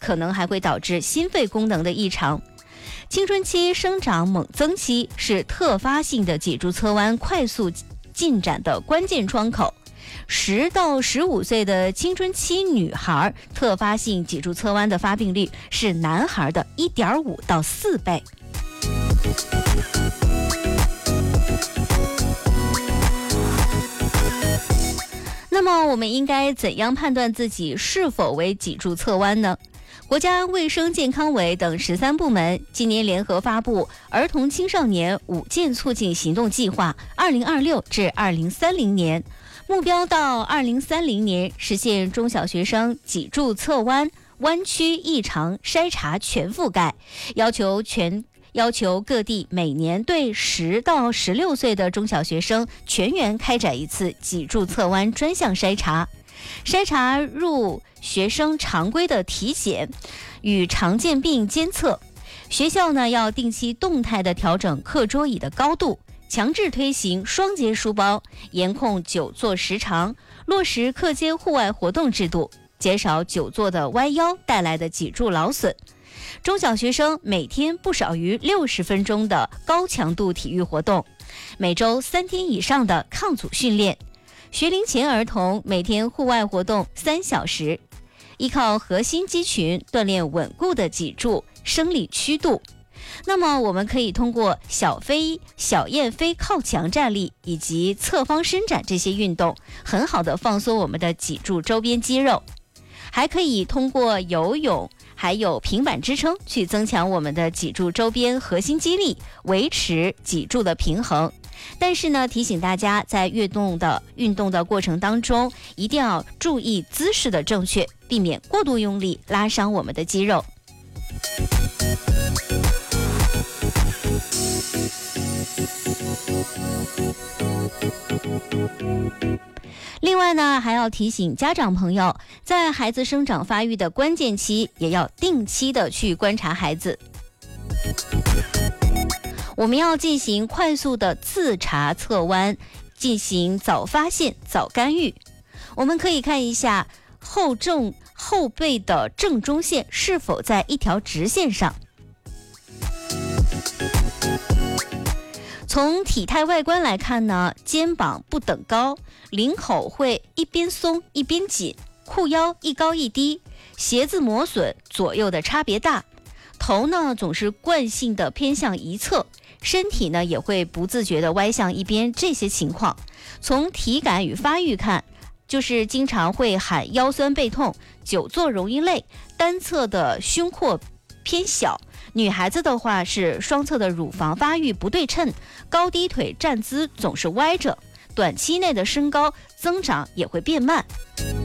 可能还会导致心肺功能的异常。青春期生长猛增期是特发性的脊柱侧弯快速进展的关键窗口。10到15岁的青春期女孩特发性脊柱侧弯的发病率是男孩的 1.5 到4倍。那么我们应该怎样判断自己是否为脊柱侧弯呢？国家卫生健康委等13部门今年联合发布儿童青少年5健促进行动计划2026至2030年，目标到2030年实现中小学生脊柱侧弯、弯曲异常筛查全覆盖，要求各地每年对10到16岁的中小学生全员开展一次脊柱侧弯专项筛查，筛查入学生常规的体检与常见病监测。学校呢要定期动态的调整课桌椅的高度，强制推行双节书包，严控久坐时长，落实课间户外活动制度，减少久坐的弯腰带来的脊柱劳损。中小学生每天不少于60分钟的高强度体育活动，每周3天以上的抗阻训练。学龄前儿童每天户外活动3小时，依靠核心肌群锻炼稳固的脊柱生理曲度。那么我们可以通过小雁飞靠墙站立以及侧方伸展这些运动，很好的放松我们的脊柱周边肌肉。还可以通过游泳还有平板支撑去增强我们的脊柱周边核心肌力，维持脊柱的平衡。但是呢，提醒大家在运动的过程当中，一定要注意姿势的正确，避免过度用力拉伤我们的肌肉。另外呢，还要提醒家长朋友，在孩子生长发育的关键期，也要定期的去观察孩子。我们要进行快速的自查侧弯，进行早发现、早干预。我们可以看一下后背的正中线是否在一条直线上。从体态外观来看呢，肩膀不等高，领口会一边松一边紧，裤腰一高一低，鞋子磨损左右的差别大，头呢总是惯性的偏向一侧，身体呢也会不自觉的歪向一边，这些情况从体感与发育看，就是经常会喊腰酸背痛，久坐容易累，单侧的胸廓偏小。女孩子的话是双侧的乳房发育不对称，高低腿站姿总是歪着，短期内的身高增长也会变慢。